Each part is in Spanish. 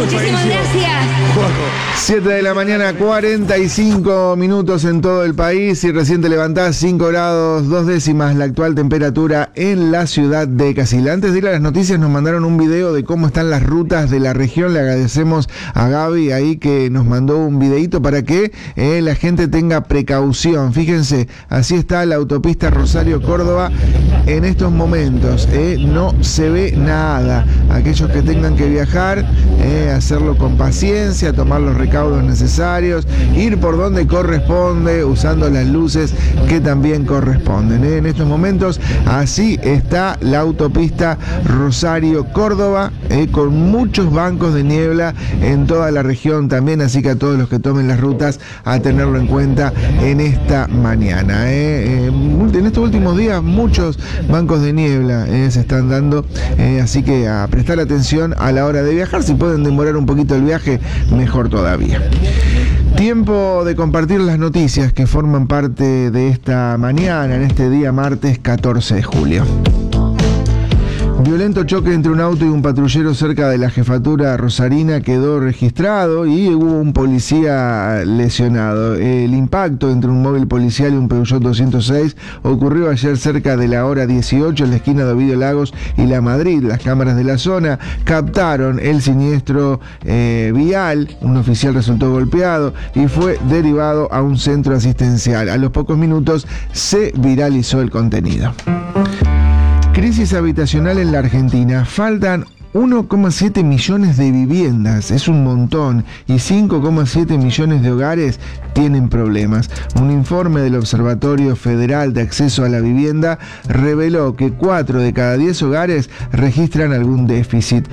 Muchísimas gracias. 7 de la mañana, 45 minutos en todo el país y recién te levantás, 5 grados 2 décimas la actual temperatura en la ciudad de Casilda. Antes de ir a las noticias nos mandaron un video de cómo están las rutas de la región. Le agradecemos a Gaby ahí que nos mandó un videito para que la gente tenga precaución. Fíjense, así está la autopista Rosario-Córdoba en estos momentos. No se ve nada. Aquellos que tengan que viajar, hacerlo con paciencia, tomar los recaudos necesarios, ir por donde corresponde, usando las luces que también corresponden. En estos momentos así está la autopista Rosario-Córdoba, con muchos bancos de niebla en toda la región también, así que a todos los que tomen las rutas a tenerlo en cuenta en esta mañana. En estos últimos días muchos bancos de niebla se están dando, así que a prestar atención a la hora de viajar. Si pueden demorar un poquito el viaje, mejor todavía. Tiempo de compartir las noticias que forman parte de esta mañana, en este día martes 14 de julio. Violento choque entre un auto y un patrullero cerca de la jefatura rosarina quedó registrado y hubo un policía lesionado. El impacto entre un móvil policial y un Peugeot 206 ocurrió ayer cerca de la hora 18 en la esquina de Ovidio Lagos y La Madrid. Las cámaras de la zona captaron el siniestro vial. Un oficial resultó golpeado y fue derivado a un centro asistencial. A los pocos minutos se viralizó el contenido. Crisis habitacional en la Argentina. Faltan 1,7 millones de viviendas, es un montón, y 5,7 millones de hogares tienen problemas. Un informe del Observatorio Federal de Acceso a la Vivienda reveló que 4 de cada 10 hogares registran algún déficit.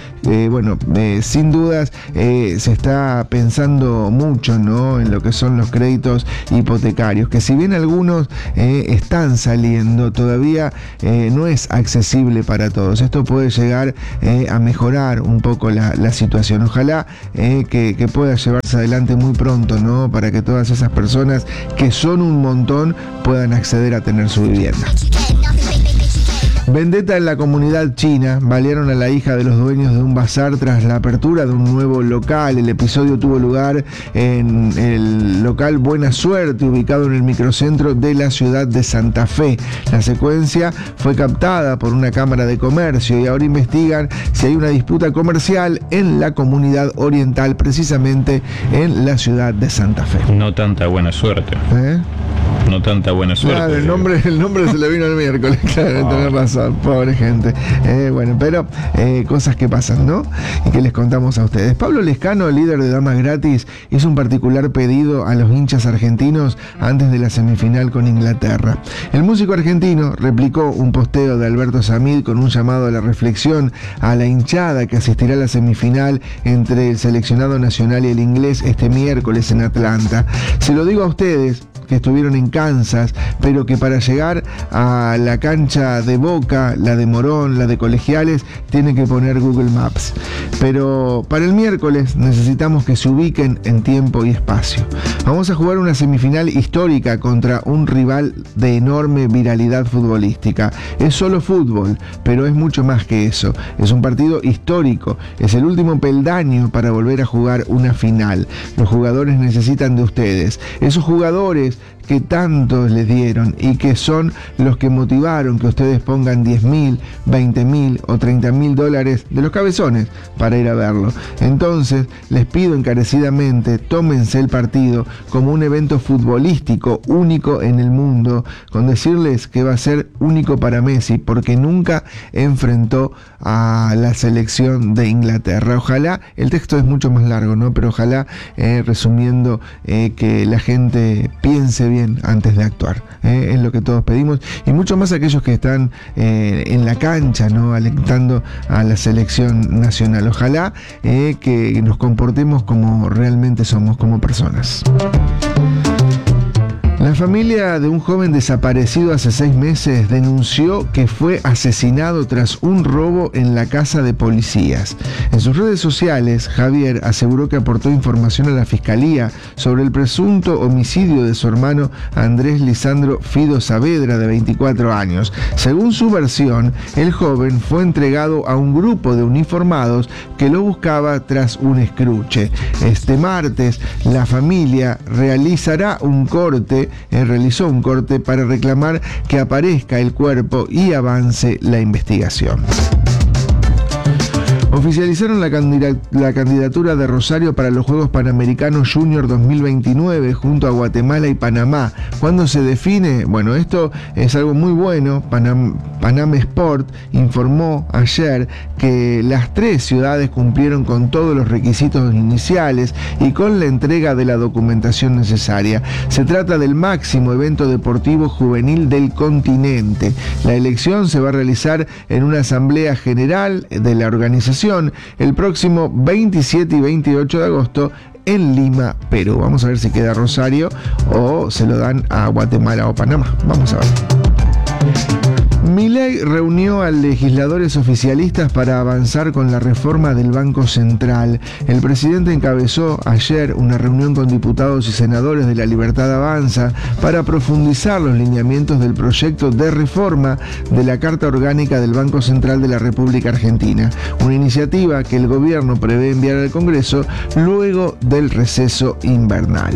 Sin dudas se está pensando mucho, ¿no?, en lo que son los créditos hipotecarios, que si bien algunos están saliendo, todavía no es accesible para todos. Esto puede llegar a mejorar un poco la situación. Ojalá que pueda llevarse adelante muy pronto, ¿no?, para que todas esas personas, que son un montón, puedan acceder a tener su vivienda. Vendetta en la comunidad china. Balearon a la hija de los dueños de un bazar tras la apertura de un nuevo local. El episodio tuvo lugar en el local Buena Suerte, ubicado en el microcentro de la ciudad de Santa Fe. La secuencia fue captada por una cámara de comercio y ahora investigan si hay una disputa comercial en la comunidad oriental, precisamente en la ciudad de Santa Fe. No tanta buena suerte. No tanta buena suerte. Claro, el nombre se le vino el miércoles, claro, tenés razón, pobre gente. Pero cosas que pasan, ¿no? Y que les contamos a ustedes. Pablo Lescano, líder de Damas Gratis, hizo un particular pedido a los hinchas argentinos antes de la semifinal con Inglaterra. El músico argentino replicó un posteo de Alberto Samid con un llamado a la reflexión a la hinchada que asistirá a la semifinal entre el seleccionado nacional y el inglés este miércoles en Atlanta. Se lo digo a ustedes, que estuvieron en Kansas, pero que para llegar a la cancha de Boca, la de Morón, la de Colegiales, tienen que poner Google Maps. Pero para el miércoles necesitamos que se ubiquen en tiempo y espacio. Vamos a jugar una semifinal histórica contra un rival de enorme viralidad futbolística. Es solo fútbol, pero es mucho más que eso. Es un partido histórico, es el último peldaño para volver a jugar una final. Los jugadores necesitan de ustedes. Esos jugadores que tantos les dieron y que son los que motivaron que ustedes pongan 10.000, 20.000 o 30.000 dólares de los cabezones para ir a verlo. Entonces les pido encarecidamente, tómense el partido como un evento futbolístico único en el mundo, con decirles que va a ser único para Messi, porque nunca enfrentó a la selección de Inglaterra. Ojalá, el texto es mucho más largo, ¿no?, pero ojalá, resumiendo, que la gente piense bien antes de actuar, es lo que todos pedimos, y mucho más aquellos que están en la cancha, ¿no?, alentando a la selección nacional. Ojalá que nos comportemos como realmente somos, como personas. La familia de un joven desaparecido hace 6 meses denunció que fue asesinado tras un robo en la casa de policías. En sus redes sociales, Javier aseguró que aportó información a la fiscalía sobre el presunto homicidio de su hermano Andrés Lisandro Fido Saavedra, de 24 años. Según su versión, el joven fue entregado a un grupo de uniformados que lo buscaba tras un escruche. Este martes, la familia realizó un corte para reclamar que aparezca el cuerpo y avance la investigación. Oficializaron la candidatura de Rosario para los Juegos Panamericanos Junior 2029 junto a Guatemala y Panamá. ¿Cuándo se define? Bueno, esto es algo muy bueno. Panam Sport informó ayer que las 3 ciudades cumplieron con todos los requisitos iniciales y con la entrega de la documentación necesaria. Se trata del máximo evento deportivo juvenil del continente. La elección se va a realizar en una asamblea general de la organización el próximo 27 y 28 de agosto en Lima, Perú. Vamos a ver si queda Rosario o se lo dan a Guatemala o Panamá. Vamos a ver. Milei reunió a legisladores oficialistas para avanzar con la reforma del Banco Central. El presidente encabezó ayer una reunión con diputados y senadores de La Libertad Avanza para profundizar los lineamientos del proyecto de reforma de la Carta Orgánica del Banco Central de la República Argentina, una iniciativa que el gobierno prevé enviar al Congreso luego del receso invernal.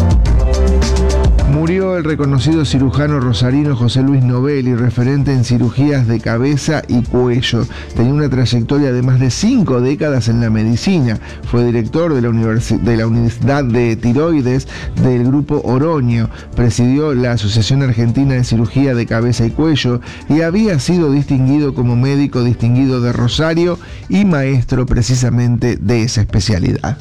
Murió el reconocido cirujano rosarino José Luis Novelli, referente en cirugías de cabeza y cuello. Tenía una trayectoria de más de 5 décadas en la medicina. Fue director de la unidad de tiroides del Grupo Oroño. Presidió la Asociación Argentina de Cirugía de Cabeza y Cuello y había sido distinguido como médico distinguido de Rosario y maestro precisamente de esa especialidad.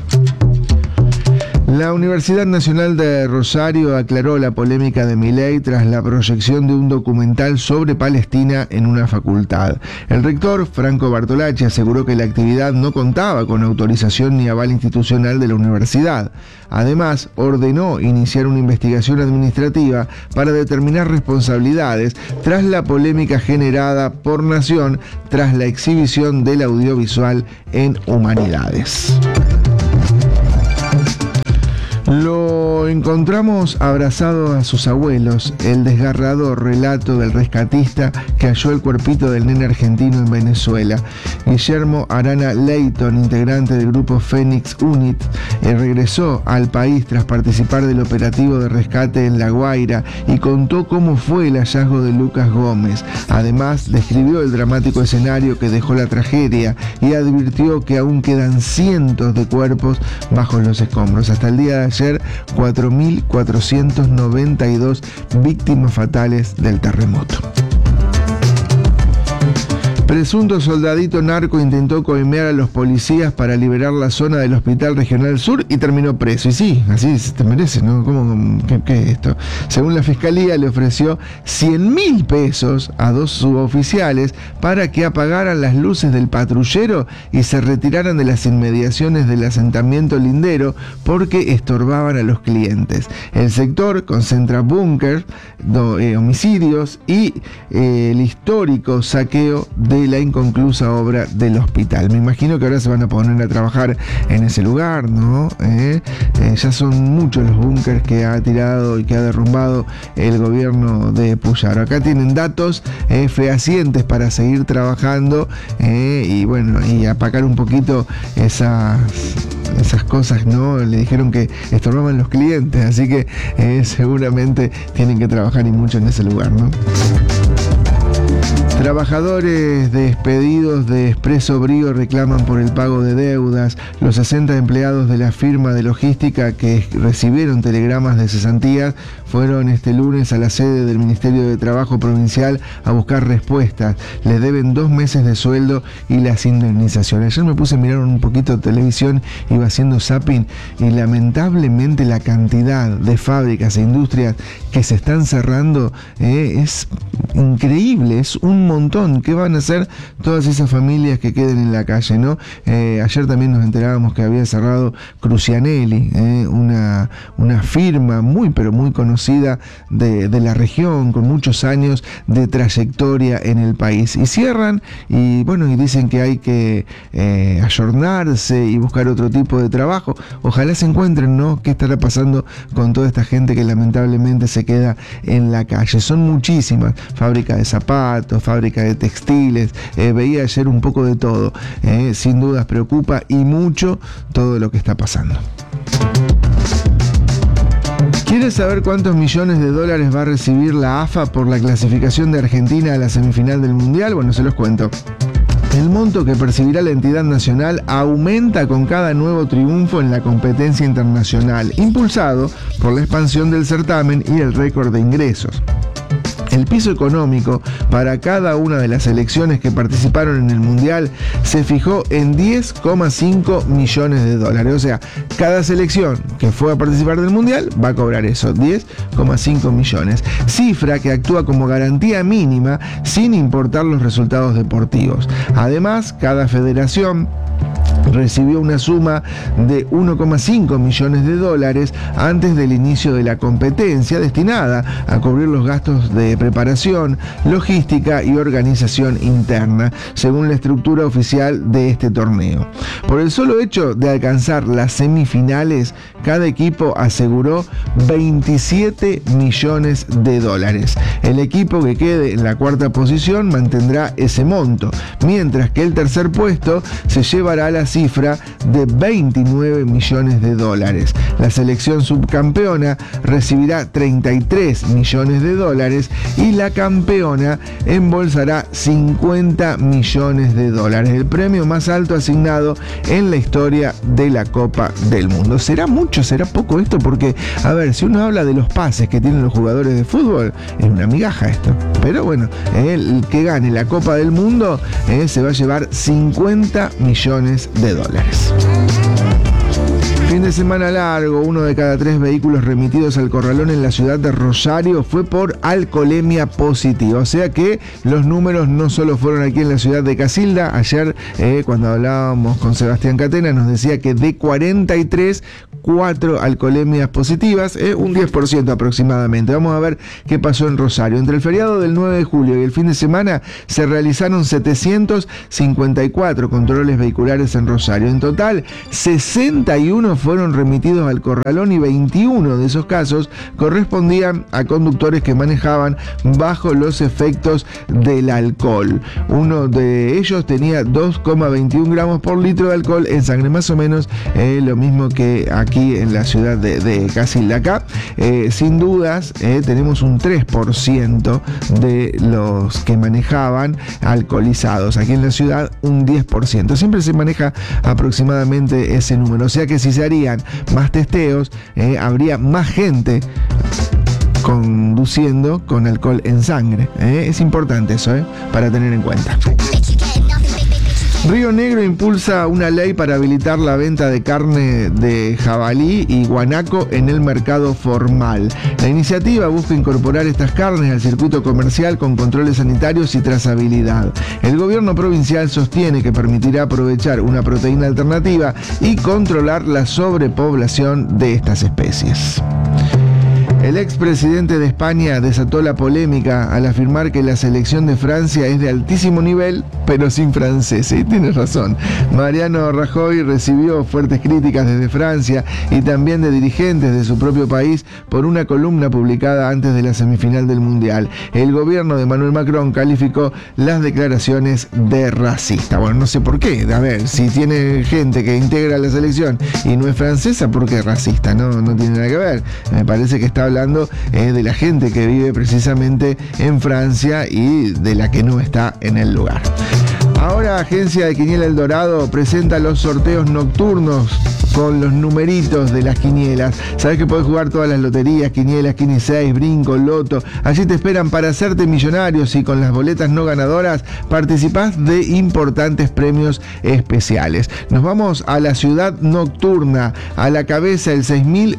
La Universidad Nacional de Rosario aclaró la polémica de Milei tras la proyección de un documental sobre Palestina en una facultad. El rector, Franco Bartolacci, aseguró que la actividad no contaba con autorización ni aval institucional de la universidad. Además, ordenó iniciar una investigación administrativa para determinar responsabilidades tras la polémica generada por Nación tras la exhibición del audiovisual en Humanidades. Lo encontramos abrazado a sus abuelos, el desgarrador relato del rescatista que halló el cuerpito del nene argentino en Venezuela. Guillermo Arana Leighton, integrante del grupo Phoenix Unit, regresó al país tras participar del operativo de rescate en La Guaira y contó cómo fue el hallazgo de Lucas Gómez. Además, describió el dramático escenario que dejó la tragedia y advirtió que aún quedan cientos de cuerpos bajo los escombros. Hasta el día de ayer, 4.492 víctimas fatales del terremoto. Presunto soldadito narco intentó coimear a los policías para liberar la zona del Hospital Regional Sur y terminó preso. Y sí, así se te merece, ¿no? ¿Qué es esto? Según la fiscalía, le ofreció 100.000 pesos a 2 suboficiales para que apagaran las luces del patrullero y se retiraran de las inmediaciones del asentamiento lindero porque estorbaban a los clientes. El sector concentra búnker, homicidios y el histórico saqueo de la inconclusa obra del hospital. Me imagino que ahora se van a poner a trabajar en ese lugar, ¿no? Ya son muchos los búnkers que ha tirado y que ha derrumbado el gobierno de Puyaro. Acá tienen datos fehacientes para seguir trabajando y bueno, y apacar un poquito esas cosas, ¿no? Le dijeron que estorbaban los clientes, así que seguramente tienen que trabajar y mucho en ese lugar, ¿no? Trabajadores despedidos de Expreso Brío reclaman por el pago de deudas. Los 60 empleados de la firma de logística que recibieron telegramas de cesantías fueron este lunes a la sede del Ministerio de Trabajo Provincial a buscar respuestas. Les deben 2 meses de sueldo y las indemnizaciones. Ayer me puse a mirar un poquito de televisión, iba haciendo zapping y lamentablemente la cantidad de fábricas e industrias que se están cerrando es increíble, es un montón. ¿Qué van a hacer todas esas familias que queden en la calle, no? Ayer también nos enterábamos que había cerrado Crucianelli, una firma muy pero muy conocida de la región, con muchos años de trayectoria en el país. Y cierran y dicen que hay que ayornarse y buscar otro tipo de trabajo. Ojalá se encuentren, ¿no? ¿Qué estará pasando con toda esta gente que lamentablemente se queda en la calle? Son muchísimas, fábrica de zapatos, fábrica de textiles, veía ayer un poco de todo. Sin dudas preocupa y mucho todo lo que está pasando. ¿Quieres saber cuántos millones de dólares va a recibir la AFA por la clasificación de Argentina a la semifinal del Mundial? Bueno, se los cuento. El monto que percibirá la entidad nacional aumenta con cada nuevo triunfo en la competencia internacional, impulsado por la expansión del certamen y el récord de ingresos. El piso económico para cada una de las selecciones que participaron en el Mundial se fijó en 10,5 millones de dólares. O sea, cada selección que fue a participar del Mundial va a cobrar eso, 10,5 millones. Cifra que actúa como garantía mínima sin importar los resultados deportivos. Además, cada federación recibió una suma de 1,5 millones de dólares antes del inicio de la competencia, destinada a cubrir los gastos de preparación, logística y organización interna, según la estructura oficial de este torneo. Por el solo hecho de alcanzar las semifinales, cada equipo aseguró 27 millones de dólares. El equipo que quede en la cuarta posición mantendrá ese monto, mientras que el tercer puesto se llevará la cifra de 29 millones de dólares. La selección subcampeona recibirá 33 millones de dólares y la campeona embolsará 50 millones de dólares, el premio más alto asignado en la historia de la Copa del Mundo. ¿Será mucho, será poco esto? Porque, a ver, si uno habla de los pases que tienen los jugadores de fútbol, es una migaja esto. Pero bueno, el que gane la Copa del Mundo se va a llevar 50 millones de dólares. Fin de semana largo, 1 de cada 3 vehículos remitidos al corralón en la ciudad de Rosario fue por alcoholemia positiva. O sea que los números no solo fueron aquí en la ciudad de Casilda. Ayer, cuando hablábamos con Sebastián Catena, nos decía que de 43, 4 alcoholemias positivas, un 10% aproximadamente. Vamos a ver qué pasó en Rosario. Entre el feriado del 9 de julio y el fin de semana se realizaron 754 controles vehiculares en Rosario. En total, 61 fueron remitidos al corralón y 21 de esos casos correspondían a conductores que manejaban bajo los efectos del alcohol. Uno de ellos tenía 2,21 gramos por litro de alcohol en sangre, más o menos lo mismo que aquí en la ciudad de Casilda. Acá, sin dudas, tenemos un 3% de los que manejaban alcoholizados. Aquí en la ciudad, un 10%. Siempre se maneja aproximadamente ese número. O sea que si se harían más testeos, habría más gente conduciendo con alcohol en sangre. Es importante eso, para tener en cuenta. Río Negro impulsa una ley para habilitar la venta de carne de jabalí y guanaco en el mercado formal. La iniciativa busca incorporar estas carnes al circuito comercial con controles sanitarios y trazabilidad. El gobierno provincial sostiene que permitirá aprovechar una proteína alternativa y controlar la sobrepoblación de estas especies. El expresidente de España desató la polémica al afirmar que la selección de Francia es de altísimo nivel, pero sin franceses. Y tiene razón. Mariano Rajoy recibió fuertes críticas desde Francia y también de dirigentes de su propio país por una columna publicada antes de la semifinal del Mundial. El gobierno de Emmanuel Macron calificó las declaraciones de racista. Bueno, no sé por qué. A ver, si tiene gente que integra la selección y no es francesa, ¿por qué es racista? No tiene nada que ver. Me parece que está hablando de la gente que vive precisamente en Francia y de la que no está en el lugar. Ahora, Agencia de Quiniela El Dorado presenta los sorteos nocturnos con los numeritos de las quinielas. Sabés que podés jugar todas las loterías, quinielas, Quini 6, Brinco, Loto. Allí te esperan para hacerte millonario y con las boletas no ganadoras participás de importantes premios especiales. Nos vamos a la ciudad nocturna, a la cabeza el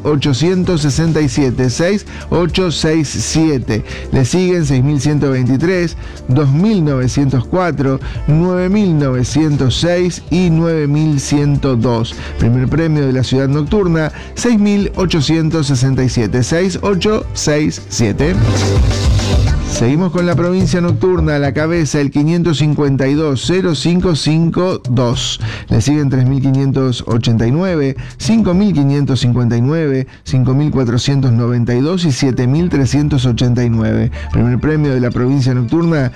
6867, 6867. Le siguen 6123, 2904, 9906 y 9102. Primer premio de la ciudad nocturna, 6867, 6867. Seguimos con la provincia nocturna, a la cabeza el 552 0552. Le siguen 3589, 5559, 5492 y 7389. Primer premio de la provincia nocturna,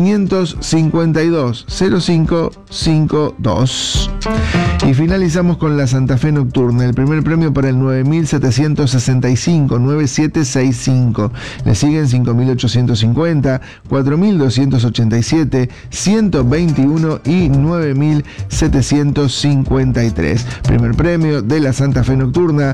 552 0552. Y finalizamos con la Santa Fe nocturna. El primer premio para el 9765, 9765. Le siguen 5850, 4287, 121 y 9753. Primer premio de la Santa Fe nocturna,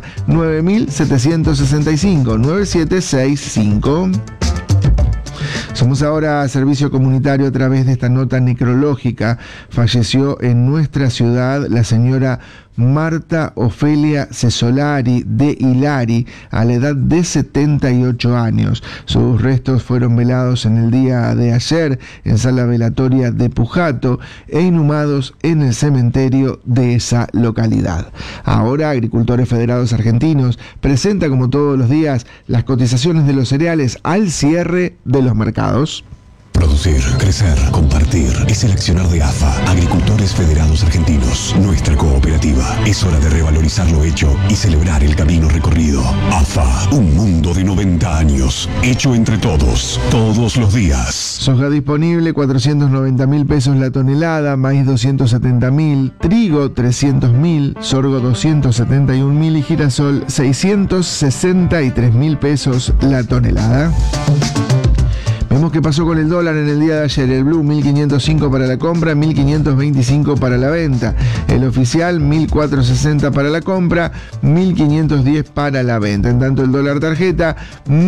9765, 9765. Somos ahora servicio comunitario a través de esta nota necrológica. Falleció en nuestra ciudad la señora Marta Ofelia Cesolari de Hilari a la edad de 78 años. Sus restos fueron velados en el día de ayer en sala velatoria de Pujato e inhumados en el cementerio de esa localidad. Ahora, Agricultores Federados Argentinos presenta como todos los días las cotizaciones de los cereales al cierre de los mercados. Producir, crecer, compartir es el accionar de AFA, Agricultores Federados Argentinos, nuestra cooperativa. Es hora de revalorizar lo hecho y celebrar el camino recorrido. AFA, un mundo de 90 años, hecho entre todos, todos los días. Soja disponible, 490.000 pesos la tonelada, maíz 270.000, trigo 300.000, sorgo 271.000 y girasol 663.000 pesos la tonelada. Vemos qué pasó con el dólar en el día de ayer. El blue 1.505 para la compra, 1.525 para la venta. El oficial 1.460 para la compra, 1.510 para la venta. En tanto el dólar tarjeta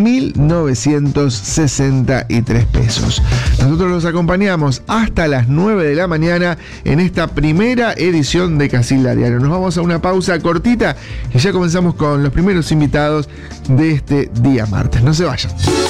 1.963 pesos. Nosotros los acompañamos hasta las 9 de la mañana en esta primera edición de Casilda Diario. Nos vamos a una pausa cortita y ya comenzamos con los primeros invitados de este día martes. No se vayan.